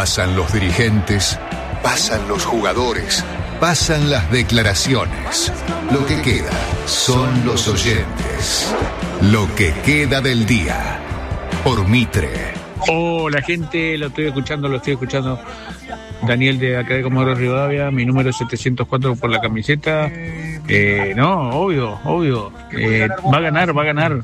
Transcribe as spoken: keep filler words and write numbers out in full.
Pasan los dirigentes, pasan los jugadores, pasan las declaraciones. Lo que queda son los oyentes. Lo que queda del día. Por Mitre. Hola gente, lo estoy escuchando, lo estoy escuchando. Daniel de acá de Comodoro Rivadavia, mi número es setecientos cuatro por la camiseta. Eh, no, obvio, obvio. Eh, va a ganar, va a ganar.